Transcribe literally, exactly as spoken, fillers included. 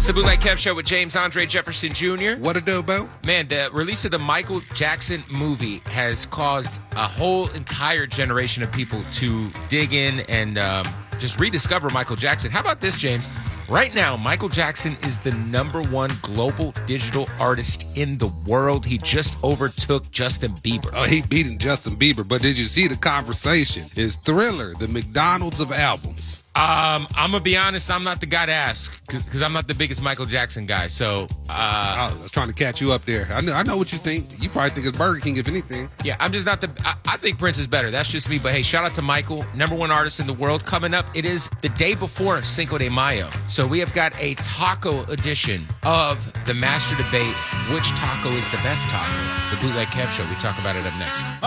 the Bootleg Kev Show with James Andre Jefferson Junior What a do, Bo? Man, the release of the Michael Jackson movie has caused a whole entire generation of people to dig in and um, just rediscover Michael Jackson. How about this, James? Right now, Michael Jackson is the number one global digital artist in the world. He just overtook Justin Bieber. Oh, he beating Justin Bieber. But did you see the conversation? Is Thriller the McDonald's of albums? Um, I'm going to be honest, I'm not the guy to ask because I'm not the biggest Michael Jackson guy. So, uh, I was trying to catch you up there. I know, I know what you think. You probably think it's Burger King, if anything. Yeah, I'm just not the... I, I think Prince is better. That's just me. But hey, shout out to Michael, number one artist in the world. Coming up, it is the day before Cinco de Mayo. So we have got a taco edition of the Master Debate. Which taco is the best taco? The Bootleg Kev Show. We talk about it up next.